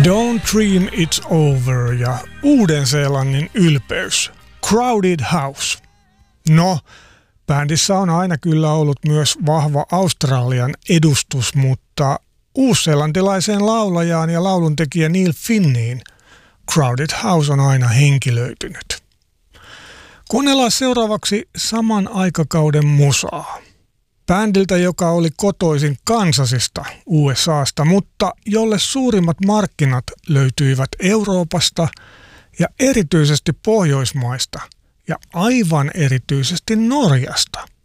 Don't Dream It's Over ja Uuden-Seelannin ylpeys, Crowded House. No, bändissä on aina kyllä ollut myös vahva Australian edustus, mutta uusseelantilaiseen laulajaan ja lauluntekijä Neil Finniin Crowded House on aina henkilöitynyt. Kuunnellaan seuraavaksi saman aikakauden musaa. Bändiltä, joka oli kotoisin Kansasista, USAsta, mutta jolle suurimmat markkinat löytyivät Euroopasta ja erityisesti Pohjoismaista ja aivan erityisesti Norjasta.